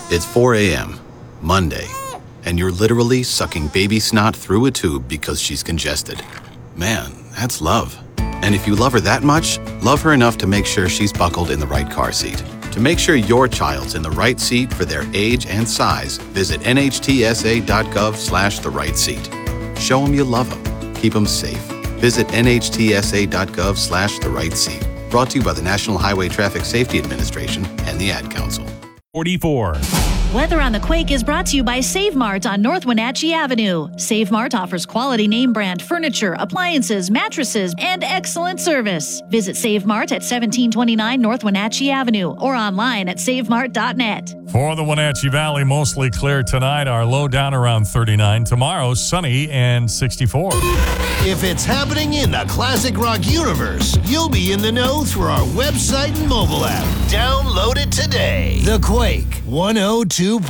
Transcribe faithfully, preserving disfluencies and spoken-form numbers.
It's four a.m., Monday, and you're literally sucking baby snot through a tube because she's congested. Man, that's love. And if you love her that much, love her enough to make sure she's buckled in the right car seat. To make sure your child's in the right seat for their age and size, visit nhtsa.gov slash the right seat. Show them you love them. Keep them safe. Visit nhtsa.gov slash the right seat. Brought to you by the National Highway Traffic Safety Administration and the Ad Council. forty-four. Weather on the Quake is brought to you by Save Mart on North Wenatchee Avenue. Save Mart offers quality name brand furniture, appliances, mattresses, and excellent service. Visit Save Mart at seventeen twenty-nine North Wenatchee Avenue or online at save mart dot net. For the Wenatchee Valley, mostly clear tonight. Our low down around thirty-nine. Tomorrow, sunny and sixty-four. If it's happening in the classic rock universe, you'll be in the know through our website and mobile app. Download it today. The Quake one oh two.